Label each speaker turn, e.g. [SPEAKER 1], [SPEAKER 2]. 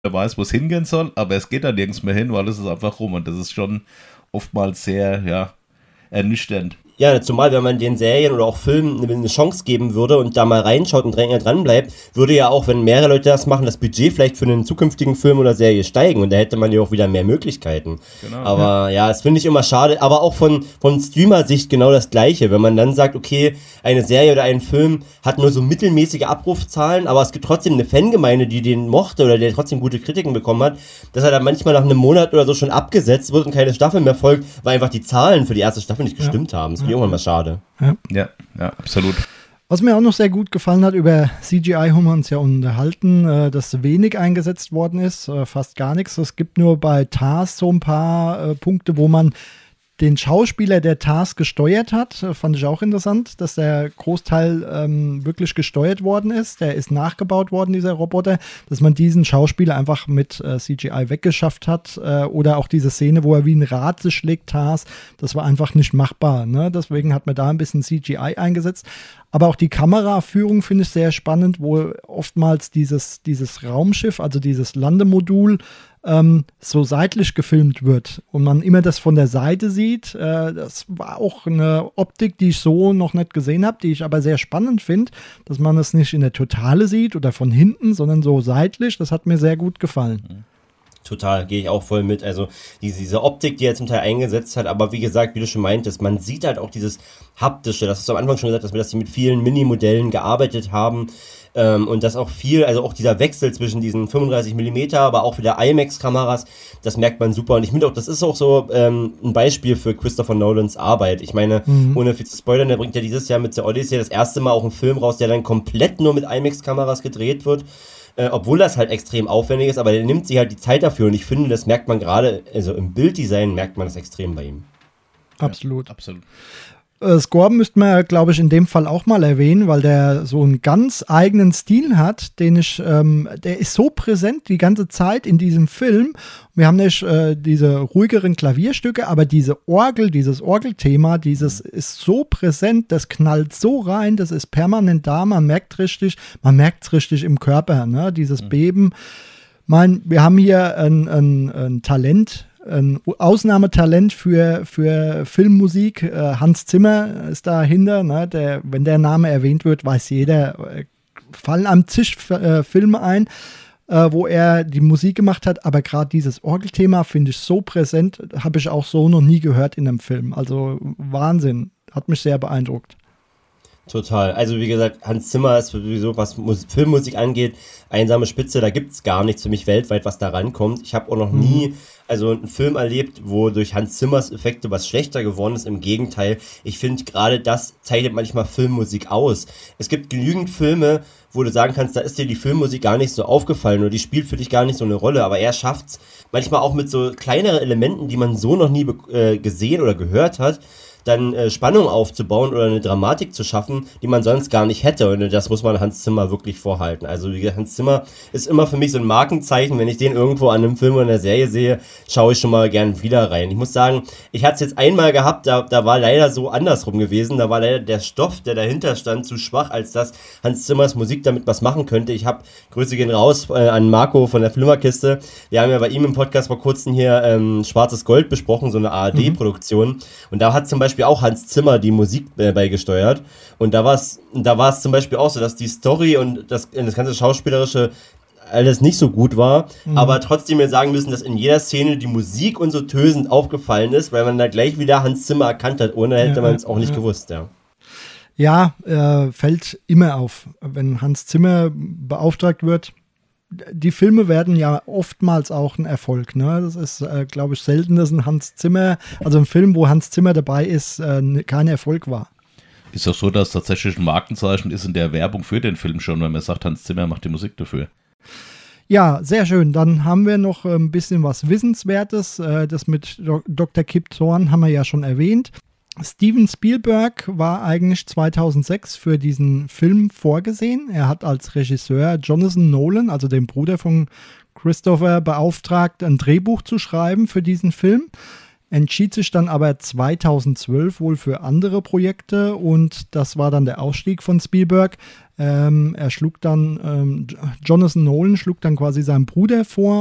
[SPEAKER 1] weiß, wo es hingehen soll, aber es geht da nirgends mehr hin, weil es ist einfach rum und das ist schon oftmals sehr, ja, ernüchternd.
[SPEAKER 2] Ja, zumal wenn man den Serien oder auch Filmen eine Chance geben würde und da mal reinschaut und dran bleibt, würde ja auch, wenn mehrere Leute das machen, das Budget vielleicht für einen zukünftigen Film oder Serie steigen und da hätte man ja auch wieder mehr Möglichkeiten. Genau, aber ja, das finde ich immer schade, aber auch von Streamer-Sicht genau das Gleiche, wenn man dann sagt, okay, eine Serie oder ein Film hat nur so mittelmäßige Abrufzahlen, aber es gibt trotzdem eine Fangemeinde, die den mochte oder der trotzdem gute Kritiken bekommen hat, dass er dann manchmal nach einem Monat oder so schon abgesetzt wird und keine Staffel mehr folgt, weil einfach die Zahlen für die erste Staffel nicht gestimmt haben. Das irgendwann mal schade.
[SPEAKER 1] Ja, absolut.
[SPEAKER 3] Was mir auch noch sehr gut gefallen hat, über CGI haben wir uns ja unterhalten, dass wenig eingesetzt worden ist, fast gar nichts. Es gibt nur bei TARS so ein paar Punkte, wo man den Schauspieler, der TARS gesteuert hat, fand ich auch interessant, dass der Großteil wirklich gesteuert worden ist. Der ist nachgebaut worden, dieser Roboter, dass man diesen Schauspieler einfach mit CGI weggeschafft hat. Oder auch diese Szene, wo er wie ein Rad sich schlägt, TARS, das war einfach nicht machbar. Ne? Deswegen hat man da ein bisschen CGI eingesetzt. Aber auch die Kameraführung finde ich sehr spannend, wo oftmals dieses Raumschiff, also dieses Landemodul, so seitlich gefilmt wird und man immer das von der Seite sieht. Das war auch eine Optik, die ich so noch nicht gesehen habe, die ich aber sehr spannend finde, dass man es nicht in der Totale sieht oder von hinten, sondern so seitlich. Das hat mir sehr gut gefallen.
[SPEAKER 2] Total, gehe ich auch voll mit. Also diese Optik, die er zum Teil eingesetzt hat, aber wie gesagt, wie du schon meintest, man sieht halt auch dieses Haptische, das hast du am Anfang schon gesagt, dass sie mit vielen Mini-Modellen gearbeitet haben und das auch viel, also auch dieser Wechsel zwischen diesen 35mm, aber auch wieder IMAX-Kameras, das merkt man super und ich finde auch, das ist auch so ein Beispiel für Christopher Nolans Arbeit. Ich meine, ohne viel zu spoilern, der bringt ja dieses Jahr mit The Odyssey das erste Mal auch einen Film raus, der dann komplett nur mit IMAX-Kameras gedreht wird. Obwohl das halt extrem aufwendig ist, aber der nimmt sich halt die Zeit dafür und ich finde, das merkt man gerade, also im Bilddesign merkt man das extrem bei ihm.
[SPEAKER 3] Absolut. Ja, absolut. Scorben müsste man, glaube ich, in dem Fall auch mal erwähnen, weil der so einen ganz eigenen Stil hat, der ist so präsent die ganze Zeit in diesem Film. Wir haben nicht diese ruhigeren Klavierstücke, aber dieses Orgelthema, ist so präsent, das knallt so rein, das ist permanent da, man merkt es richtig im Körper, ne? Dieses Beben. Wir haben hier ein Talent, ein Ausnahmetalent für Filmmusik. Hans Zimmer ist dahinter. Ne? Wenn der Name erwähnt wird, weiß jeder, fallen am Tisch Filme ein, wo er die Musik gemacht hat. Aber gerade dieses Orgelthema finde ich so präsent, habe ich auch so noch nie gehört in einem Film. Also Wahnsinn, hat mich sehr beeindruckt.
[SPEAKER 2] Total. Also wie gesagt, Hans Zimmer ist sowieso, was Filmmusik angeht, einsame Spitze, da gibt es gar nichts für mich weltweit, was da rankommt. Ich habe auch noch nie einen Film erlebt, wo durch Hans Zimmers Effekte was schlechter geworden ist. Im Gegenteil, ich finde gerade das zeichnet manchmal Filmmusik aus. Es gibt genügend Filme, wo du sagen kannst, da ist dir die Filmmusik gar nicht so aufgefallen oder die spielt für dich gar nicht so eine Rolle, aber er schafft es manchmal auch mit so kleineren Elementen, die man so noch nie gesehen oder gehört hat, dann Spannung aufzubauen oder eine Dramatik zu schaffen, die man sonst gar nicht hätte. Und das muss man Hans Zimmer wirklich vorhalten. Also wie gesagt, Hans Zimmer ist immer für mich so ein Markenzeichen. Wenn ich den irgendwo an einem Film oder einer Serie sehe, schaue ich schon mal gern wieder rein. Ich muss sagen, ich hatte es jetzt einmal gehabt, da war leider so andersrum gewesen. Da war leider der Stoff, der dahinter stand, zu schwach, als dass Hans Zimmers Musik damit was machen könnte. Grüße gehen raus an Marco von der Flimmerkiste. Wir haben ja bei ihm im Podcast vor kurzem hier Schwarzes Gold besprochen, so eine ARD-Produktion. Und da hat zum Beispiel auch Hans Zimmer die Musik beigesteuert. Und da war es zum Beispiel auch so, dass die Story und das ganze Schauspielerische alles nicht so gut war, aber trotzdem wir sagen müssen, dass in jeder Szene die Musik und so tösend aufgefallen ist, weil man da gleich wieder Hans Zimmer erkannt hat, ohne hätte man es auch nicht gewusst, ja.
[SPEAKER 3] Ja, fällt immer auf, wenn Hans Zimmer beauftragt wird. Die Filme werden ja oftmals auch ein Erfolg. Ne? Das ist, glaube ich, selten, dass ein Film, wo Hans Zimmer dabei ist, kein Erfolg war.
[SPEAKER 1] Ist doch so, dass tatsächlich ein Markenzeichen ist in der Werbung für den Film schon, wenn man sagt, Hans Zimmer macht die Musik dafür.
[SPEAKER 3] Ja, sehr schön. Dann haben wir noch ein bisschen was Wissenswertes. Das mit Dr. Kip Thorne haben wir ja schon erwähnt. Steven Spielberg war eigentlich 2006 für diesen Film vorgesehen. Er hat als Regisseur Jonathan Nolan, also den Bruder von Christopher, beauftragt, ein Drehbuch zu schreiben für diesen Film. Entschied sich dann aber 2012 wohl für andere Projekte und das war dann der Ausstieg von Spielberg. Er schlug dann, Jonathan Nolan schlug dann quasi seinen Bruder vor